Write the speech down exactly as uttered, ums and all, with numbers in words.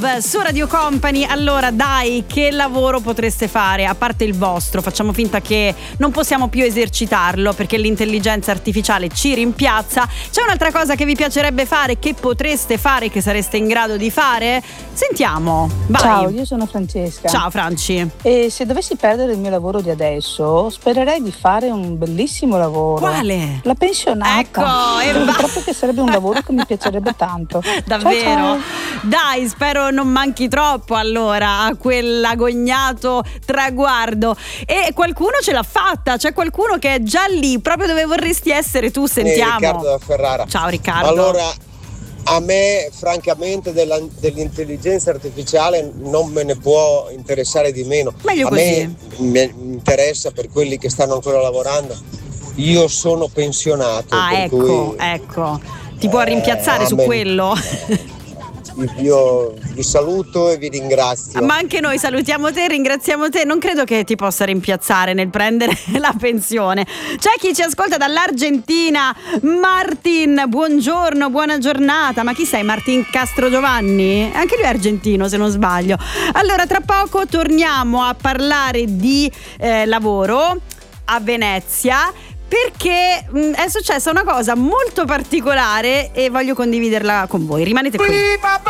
Love su Radio Company. Allora dai, che lavoro potreste fare? A parte il vostro, facciamo finta che non possiamo più esercitarlo perché l'intelligenza artificiale ci rimpiazza. C'è un'altra cosa che vi piacerebbe fare, che potreste fare, che sareste in grado di fare? Sentiamo, vai. Ciao, io sono Francesca. Ciao Franci. E se dovessi perdere il mio lavoro di adesso, spererei di fare un bellissimo lavoro. Quale? La pensionata. Ecco, e Credo va- proprio che sarebbe un lavoro che mi piacerebbe tanto. Davvero? Ciao, ciao. Dai, spero non manchi troppo allora a quell'agognato traguardo. E qualcuno ce l'ha fatta, c'è qualcuno che è già lì, proprio dove vorresti essere tu, sentiamo. Eh, Riccardo da Ferrara. Ciao Riccardo. Allora, a me francamente della, dell'intelligenza artificiale non me ne può interessare di meno. Meglio a così. me mi interessa per quelli che stanno ancora lavorando. Io sono pensionato. Ah, per ecco, cui, ecco. Ti può eh, rimpiazzare su amen. quello? Io vi saluto e vi ringrazio. Ma anche noi salutiamo te, ringraziamo te. Non credo che ti possa rimpiazzare nel prendere la pensione. C'è chi ci ascolta dall'Argentina. Martin, buongiorno, buona giornata. Ma chi sei, Martin Castro Giovanni? Anche lui è argentino, se non sbaglio. Allora, tra poco torniamo a parlare di eh, lavoro a Venezia, perché mh, è successa una cosa molto particolare e voglio condividerla con voi. Rimanete qui.